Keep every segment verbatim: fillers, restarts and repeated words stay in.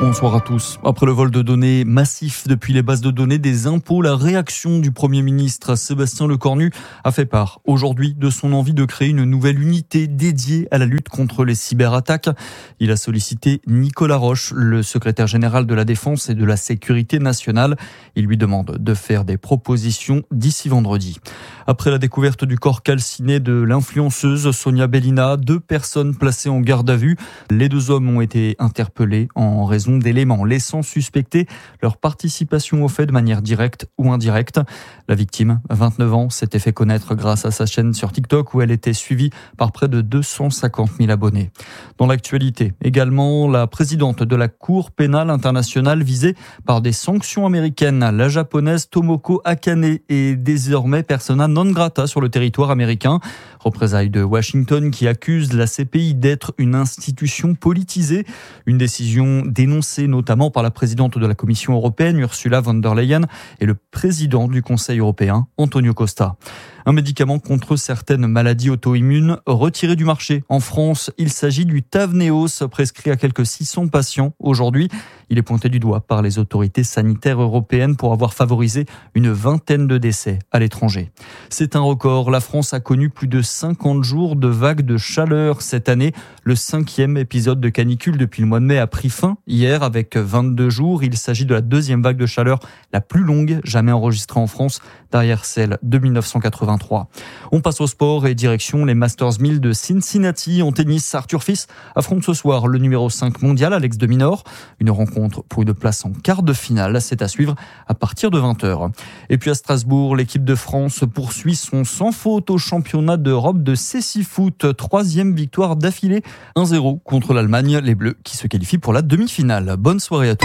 Bonsoir à tous. Après le vol de données massif depuis les bases de données des impôts, la réaction du Premier ministre Sébastien Lecornu a fait part aujourd'hui de son envie de créer une nouvelle unité dédiée à la lutte contre les cyberattaques. Il a sollicité Nicolas Roche, le secrétaire général de la Défense et de la Sécurité nationale. Il lui demande de faire des propositions d'ici vendredi. Après la découverte du corps calciné de l'influenceuse Sonia Bellina, deux personnes placées en garde à vue. Les deux hommes ont été interpellés en raison d'éléments laissant suspecter leur participation au fait de manière directe ou indirecte. La victime, vingt-neuf ans, s'était fait connaître grâce à sa chaîne sur TikTok où elle était suivie par près de deux cent cinquante mille abonnés. Dans l'actualité, également, la présidente de la Cour pénale internationale visée par des sanctions américaines, la japonaise Tomoko Akane, est désormais persona non grata sur le territoire américain. Représailles de Washington qui accuse la C P I d'être une institution politisée. Une décision dénoncée notamment par la présidente de la Commission européenne, Ursula von der Leyen, et le président du Conseil européen, Antonio Costa. Un médicament contre certaines maladies auto-immunes retiré du marché. En France, il s'agit du Tavneos, prescrit à quelques six cents patients aujourd'hui. Il est pointé du doigt par les autorités sanitaires européennes pour avoir favorisé une vingtaine de décès à l'étranger. C'est un record. La France a connu plus de cinquante jours de vagues de chaleur cette année. Le cinquième épisode de canicule depuis le mois de mai a pris fin hier avec vingt-deux jours. Il s'agit de la deuxième vague de chaleur la plus longue jamais enregistrée en France, derrière celle de dix-neuf cent quatre-vingt-trois. On passe au sport et direction les Masters mille de Cincinnati. En tennis, Arthur Fils affronte ce soir le numéro cinq mondial, Alex de Minaur. Une rencontre pour une place en quart de finale. C'est à suivre à partir de vingt heures. Et puis à Strasbourg, l'équipe de France poursuit son sans faute au championnat d'Europe de cécifoot. Troisième victoire d'affilée, un zéro contre l'Allemagne. Les Bleus qui se qualifient pour la demi-finale. Bonne soirée à tous.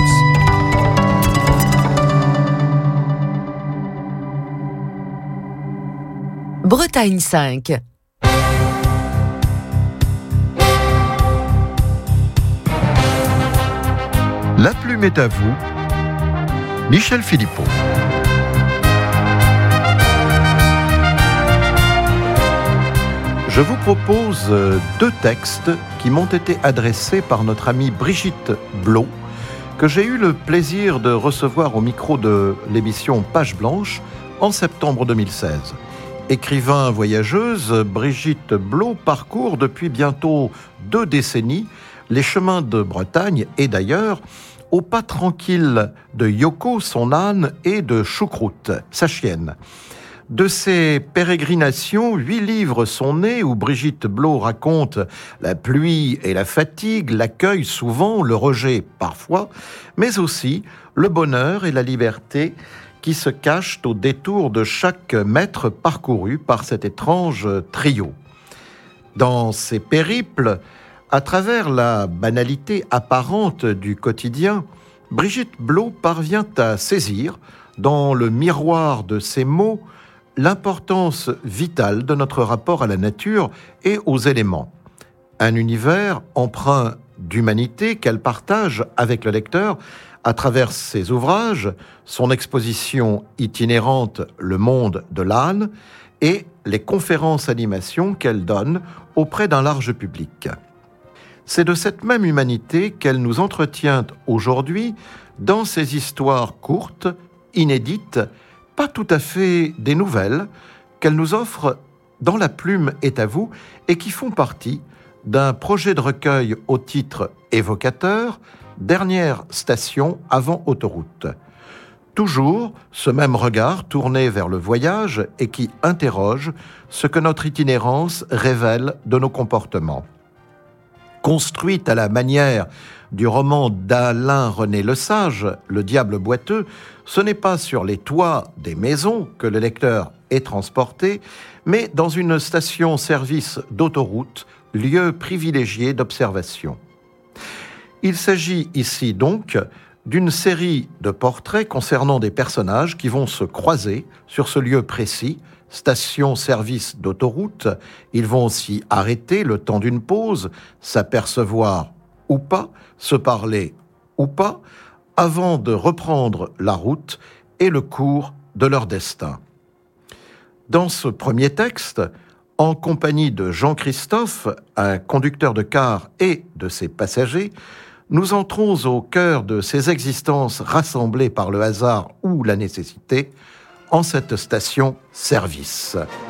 Bretagne cinq. La plume est à vous, Michel Philippot. Je vous propose deux textes qui m'ont été adressés par notre amie Brigitte Blot, que j'ai eu le plaisir de recevoir au micro de l'émission Page Blanche en septembre deux mille seize. Écrivain voyageuse, Brigitte Blot parcourt depuis bientôt deux décennies les chemins de Bretagne et d'ailleurs au pas tranquille de Yoko, son âne, et de Choucroute, sa chienne. De ces pérégrinations, huit livres sont nés où Brigitte Blot raconte la pluie et la fatigue, l'accueil souvent, le rejet parfois, mais aussi le bonheur et la liberté qui se cachent au détour de chaque mètre parcouru par cet étrange trio. Dans ces périples, à travers la banalité apparente du quotidien, Brigitte Blot parvient à saisir, dans le miroir de ses mots, l'importance vitale de notre rapport à la nature et aux éléments. Un univers empreint d'humanité qu'elle partage avec le lecteur à travers ses ouvrages, son exposition itinérante « Le monde de l'âne » et les conférences-animations qu'elle donne auprès d'un large public. C'est de cette même humanité qu'elle nous entretient aujourd'hui dans ces histoires courtes, inédites, pas tout à fait des nouvelles, qu'elle nous offre dans La plume est à vous et qui font partie d'un projet de recueil au titre évocateur, Dernière station avant autoroute. Toujours ce même regard tourné vers le voyage et qui interroge ce que notre itinérance révèle de nos comportements. Construite à la manière du roman d'Alain-René Lesage, Le diable boiteux, ce n'est pas sur les toits des maisons que le lecteur est transporté, mais dans une station-service d'autoroute, lieu privilégié d'observation. Il s'agit ici donc d'une série de portraits concernant des personnages qui vont se croiser sur ce lieu précis, station-service d'autoroute. Ils vont aussi arrêter le temps d'une pause, s'apercevoir ou pas, se parler ou pas, avant de reprendre la route et le cours de leur destin. Dans ce premier texte, en compagnie de Jean-Christophe, un conducteur de car et de ses passagers, nous entrons au cœur de ces existences rassemblées par le hasard ou la nécessité en cette station-service.